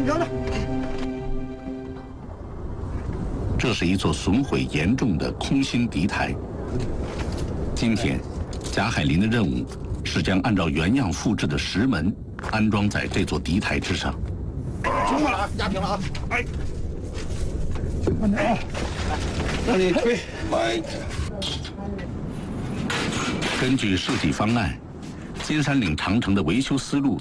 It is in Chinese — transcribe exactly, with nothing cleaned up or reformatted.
调的。 这是一座损毁严重的空心敌台。今天，贾海林的任务是将按照原样复制的石门安装在这座敌台之上。 听我了啊，压平了啊！哎，慢点啊！让你推，哎。 根据设计方案，金山岭长城的维修思路